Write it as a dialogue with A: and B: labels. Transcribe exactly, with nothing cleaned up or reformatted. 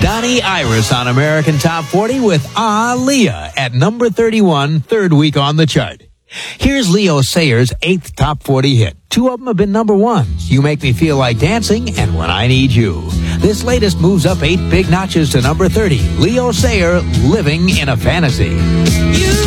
A: Donnie Iris on American Top forty with Ah Leah at number thirty-one, third week on the chart. Here's Leo Sayers' eighth Top forty hit. Two of them have been number ones. You Make Me Feel Like Dancing and When I Need You. This latest moves up eight big notches to number thirty. Leo Sayer, Living in a Fantasy. You